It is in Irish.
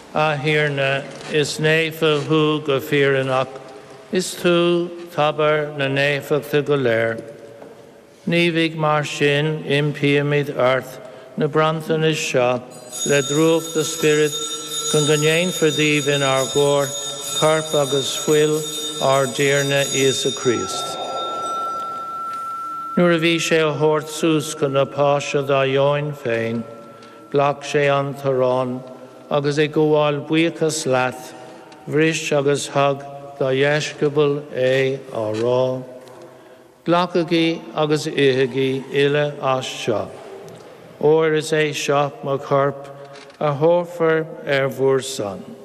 a hirna is nefa hu go fearanach, is tu tabar na nefach go léir. Nívig mar sin impiamid earth, na branthan is seo, le drúch the Spirit, con ganyain for thee in our gore, carp agus fuil, our dearna is a Christ. Nuair a bhí sé a hort sús con na páise dá jóin féin, blach sé an tarrán, agus é gomháil buchas leat, bhris agus thug dá dhéiscibal é á rá. Glacagaí agus ihagaí ile as seo. Or is é seo má carp a thófar bhuair san.